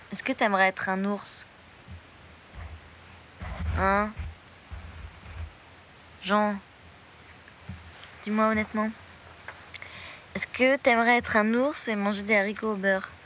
Est-ce que t'aimerais être un ours? Hein? Jean, dis-moi honnêtement. Est-ce que t'aimerais être un ours et manger des haricots au beurre?